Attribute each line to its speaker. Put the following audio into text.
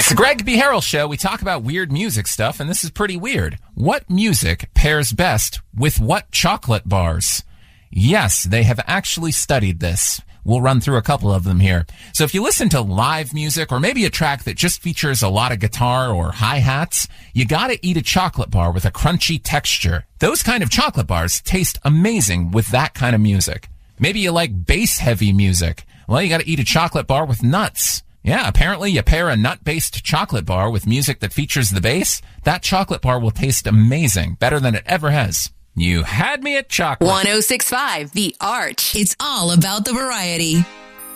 Speaker 1: It's the Greg B. Harrell Show. We talk about weird music stuff, and this is pretty weird. What music pairs best with what chocolate bars? Yes, they have actually studied this. We'll run through a couple of them here. So if you listen to live music or maybe a track that just features a lot of guitar or hi-hats, you gotta eat a chocolate bar with a crunchy texture. Those kind of chocolate bars taste amazing with that kind of music. Maybe you like bass-heavy music. Well, you gotta eat a chocolate bar with nuts. Yeah, apparently you pair a nut-based chocolate bar with music that features the bass, that chocolate bar will taste amazing, better than it ever has. You had me at chocolate.
Speaker 2: 106.5 The Arch. It's all about the variety.